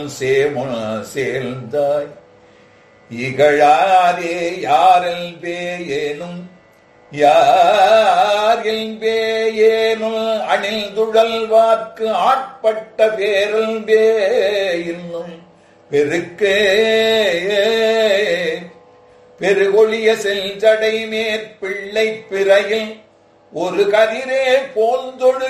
சேர்ந்தாய் இகழாரே யாரில் பேயேனும் அணில் துழல்வார்க்கு ஆட்பட்ட பேரல் பே இன்னும் பெருக்கே பெருகொழிய செல்ஜடை மேற்பிள்ளை பிறையில் ஒரு கதிரே போந்தொழு